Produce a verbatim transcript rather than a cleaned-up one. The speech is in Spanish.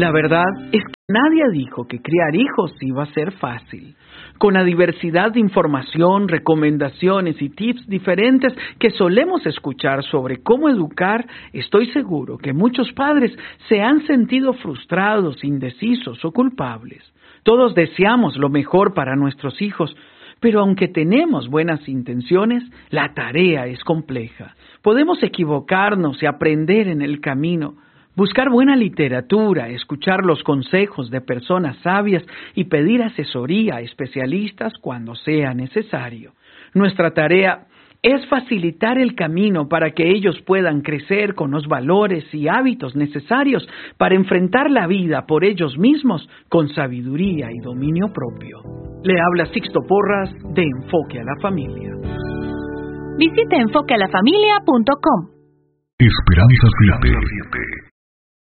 La verdad es que nadie dijo que criar hijos iba a ser fácil. Con la diversidad de información, recomendaciones y tips diferentes que solemos escuchar sobre cómo educar, estoy seguro que muchos padres se han sentido frustrados, indecisos o culpables. Todos deseamos lo mejor para nuestros hijos, pero aunque tenemos buenas intenciones, la tarea es compleja. Podemos equivocarnos y aprender en el camino. Buscar buena literatura, escuchar los consejos de personas sabias y pedir asesoría a especialistas cuando sea necesario. Nuestra tarea es facilitar el camino para que ellos puedan crecer con los valores y hábitos necesarios para enfrentar la vida por ellos mismos con sabiduría y dominio propio. Le habla Sixto Porras de Enfoque a la Familia. Visite enfoque a la familia punto com. Esperanza siete.